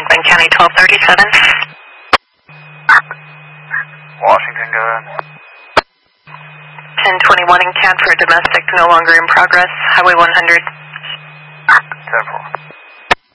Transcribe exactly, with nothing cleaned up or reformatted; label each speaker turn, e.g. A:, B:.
A: Franklin County twelve thirty-seven.
B: Washington, go ahead.
A: ten twenty-one in Canford, domestic, no longer in progress. Highway one hundred.
B: ten four.